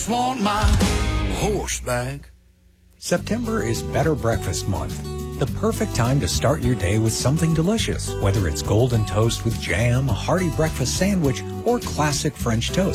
just want my horse back. September is Better Breakfast Month. The perfect time to start your day with something delicious, whether it's golden toast with jam, a hearty breakfast sandwich, or classic French toast.